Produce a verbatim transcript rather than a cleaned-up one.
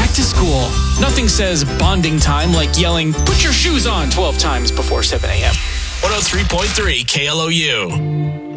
back to school. Nothing says bonding time like yelling, "Put your shoes on" twelve times before seven a.m. one oh three point three K L O U.